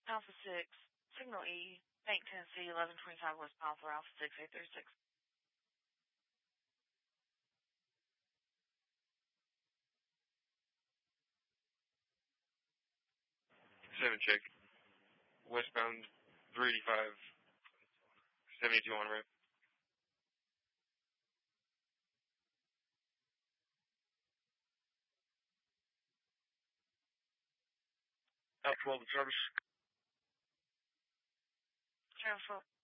Alpha 6, Signal E, Bank, Tennessee, 1125 westbound for Alpha 6, 836. 7 check. Westbound 385, 72 on ramp. Alpha 12 service. Transfer.